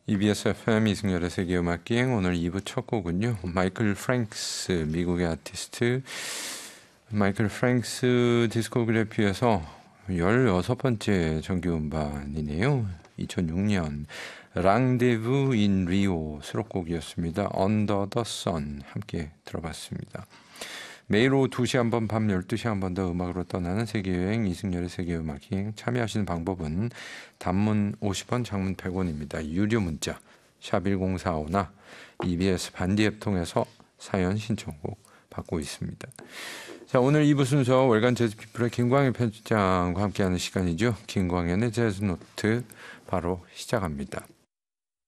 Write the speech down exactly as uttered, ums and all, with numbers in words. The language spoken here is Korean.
이비에스 에프엠 이승열의 세계음악기행 오늘 이 부 첫 곡은요. 마이클 프랭크스 미국의 아티스트 마이클 프랭크스 디스코그래피에서 열여섯 번째 정규음반이네요. 이천육 년 랑데부 인 리오 수록곡이었습니다. Under the Sun 함께 들어봤습니다. 매일 오후 두 시 한 번, 밤 열두 시 한 번 더 음악으로 떠나는 세계여행 이승열의 세계음악여행. 참여하시는 방법은 단문 오십 원, 장문 백 원입니다. 유료 문자 샵 일공사오나 이비에스 반디앱 통해서 사연 신청곡 받고 있습니다. 자, 오늘 이 부 순서 월간 재즈피플의 김광현 편집장과 함께하는 시간이죠. 김광현의 재즈노트 바로 시작합니다.